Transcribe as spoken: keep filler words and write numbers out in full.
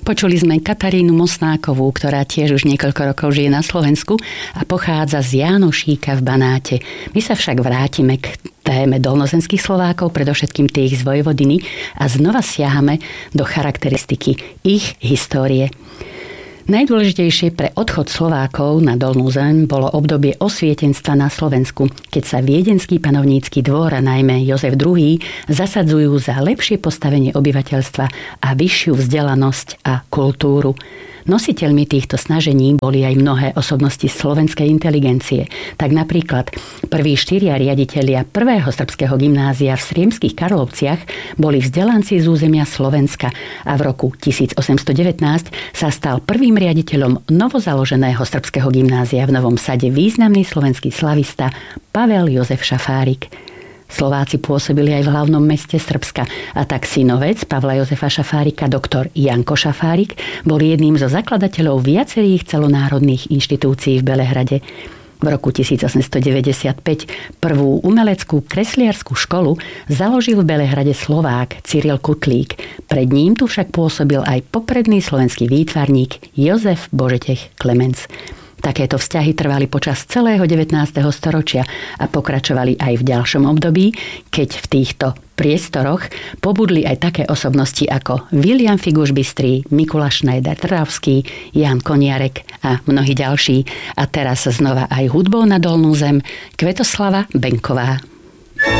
Počuli sme Katarínu Mosnákovú, ktorá tiež už niekoľko rokov žije na Slovensku a pochádza z Jánošíka v Banáte. My sa však vrátime k téme dolnozemských Slovákov, predovšetkým tých z Vojvodiny, a znova siahame do charakteristiky ich histórie. Najdôležitejšie pre odchod Slovákov na Dolnú zem bolo obdobie osvietenstva na Slovensku, keď sa viedenský panovnícky dvor a najmä Jozef druhý. zasadzujú za lepšie postavenie obyvateľstva a vyššiu vzdelanosť a kultúru. Nositeľmi týchto snažení boli aj mnohé osobnosti slovenskej inteligencie. Tak napríklad prví štyria riaditelia prvého srbského gymnázia v Sriemských Karlovciach boli vzdelanci z územia Slovenska a v roku tisícosemstodevätnásť sa stal prvým riaditeľom novozaloženého srbského gymnázia v Novom Sade významný slovenský slavista Pavel Jozef Šafárik. Slováci pôsobili aj v hlavnom meste Srbska a tak synovec Pavla Jozefa Šafárika, doktor Janko Šafárik, bol jedným zo zakladateľov viacerých celonárodných inštitúcií v Belehrade. V roku tisícosemstodeväťdesiatpäť prvú umeleckú kresliarsku školu založil v Belehrade Slovák Cyril Kutlík. Pred ním tu však pôsobil aj popredný slovenský výtvarník Jozef Božetech Klemenc. Takéto vzťahy trvali počas celého devätnásteho storočia a pokračovali aj v ďalšom období, keď v týchto priestoroch pobudli aj také osobnosti ako William Figuš Bystrý, Mikuláš Schneider-Trravský, Ján Koniarek a mnohí ďalší. A teraz znova aj hudbou na Dolnú zem Kvetoslava Benková.